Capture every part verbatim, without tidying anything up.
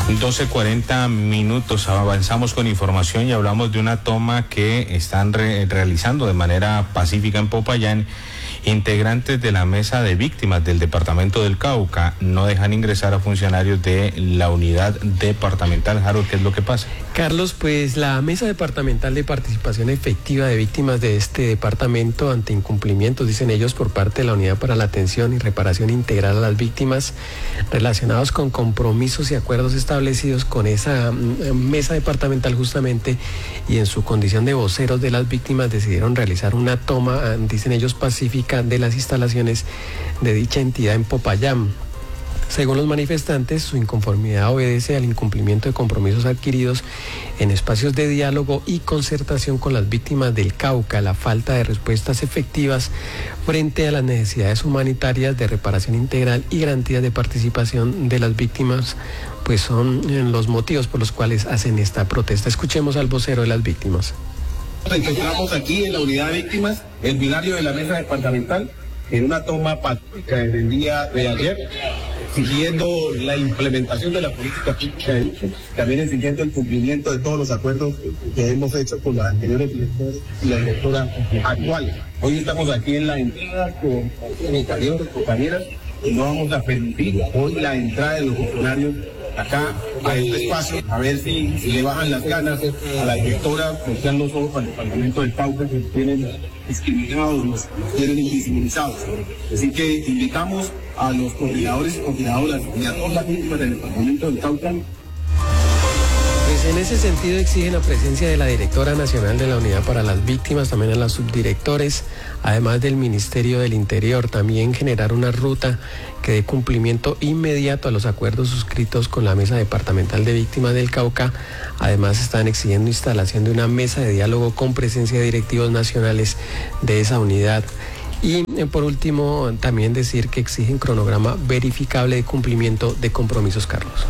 doce cuarenta minutos, avanzamos con información y hablamos de una toma que están re realizando de manera pacífica en Popayán. Integrantes de la mesa de víctimas del departamento del Cauca no dejan ingresar a funcionarios de la unidad departamental. Harold, ¿qué es lo que pasa? Carlos, pues la mesa departamental de participación efectiva de víctimas de este departamento ante incumplimientos, dicen ellos, por parte de la unidad para la atención y reparación integral a las víctimas relacionados con compromisos y acuerdos establecidos con esa mesa departamental justamente, y en su condición de voceros de las víctimas decidieron realizar una toma, dicen ellos, pacífica de las instalaciones de dicha entidad en Popayán. Según los manifestantes, su inconformidad obedece al incumplimiento de compromisos adquiridos en espacios de diálogo y concertación con las víctimas del Cauca, la falta de respuestas efectivas frente a las necesidades humanitarias de reparación integral y garantías de participación de las víctimas, pues son los motivos por los cuales hacen esta protesta. Escuchemos al vocero de las víctimas. Nos encontramos aquí en la unidad de víctimas, el binario de la mesa departamental, en una toma pacífica desde el día de ayer, exigiendo la implementación de la política pública de víctimas, también exigiendo el cumplimiento de todos los acuerdos que hemos hecho con los anteriores directores y la directora actual. Hoy estamos aquí en la entrada con compañeros y compañeras y no vamos a permitir hoy la entrada de los funcionarios acá a este espacio, a ver si, si le bajan las ganas a la directora, porque sean los ojos al departamento del Cauca, que nos tienen discriminados, nos, nos tienen invisibilizados. Así que invitamos a los coordinadores y coordinadoras y a todas las víctimas del departamento del Cauca. Pues en ese sentido exigen la presencia de la directora nacional de la Unidad para las Víctimas, también a los subdirectores, además del Ministerio del Interior, también generar una ruta que dé cumplimiento inmediato a los acuerdos suscritos con la Mesa Departamental de Víctimas del Cauca. Además están exigiendo instalación de una mesa de diálogo con presencia de directivos nacionales de esa unidad. Y eh, por último, también decir que exigen cronograma verificable de cumplimiento de compromisos, Carlos.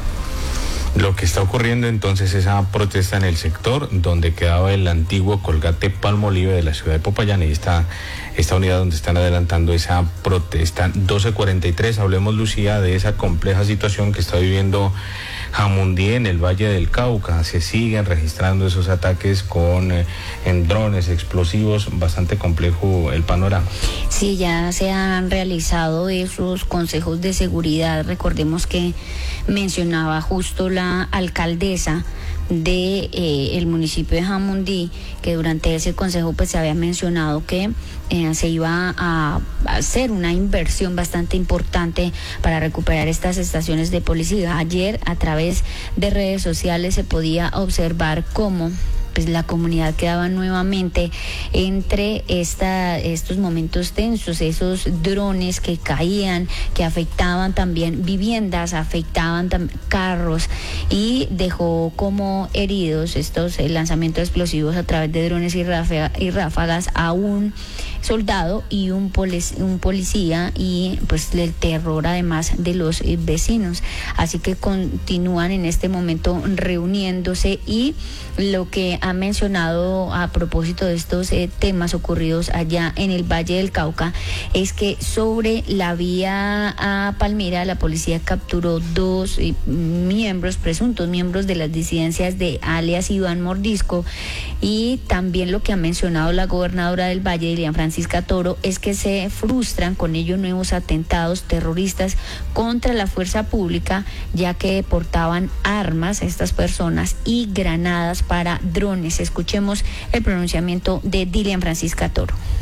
Lo que está ocurriendo entonces es esa protesta en el sector donde quedaba el antiguo Colgate Palmolive de la ciudad de Popayán, y esta, esta unidad donde están adelantando esa protesta. doce cuarenta y tres, hablemos, Lucía, de esa compleja situación que está viviendo Jamundí en el Valle del Cauca. Se siguen registrando esos ataques con eh, en drones, explosivos, bastante complejo el panorama. Sí, ya se han realizado esos consejos de seguridad. Recordemos que mencionaba justo la alcaldesa de eh, el municipio de Jamundí, que durante ese consejo pues se había mencionado que eh, se iba a hacer una inversión bastante importante para recuperar estas estaciones de policía. Ayer a través de redes sociales se podía observar cómo pues la comunidad quedaba nuevamente entre esta, estos momentos tensos, esos drones que caían, que afectaban también viviendas, afectaban carros, y dejó como heridos estos eh, lanzamientos explosivos a través de drones y, ráfaga, y ráfagas a un soldado y un, polic un policía, y pues el terror además de los eh, vecinos. Así que continúan en este momento reuniéndose, y lo que ha mencionado a propósito de estos eh, temas ocurridos allá en el Valle del Cauca es que sobre la vía a Palmira la policía capturó dos eh, miembros, presuntos miembros de las disidencias de alias Iván Mordisco, y también lo que ha mencionado la gobernadora del Valle, Dilian Francisca Toro, es que se frustran con ello nuevos atentados terroristas contra la fuerza pública, ya que portaban armas estas personas y granadas para drones. Escuchemos el pronunciamiento de Dilian Francisca Toro.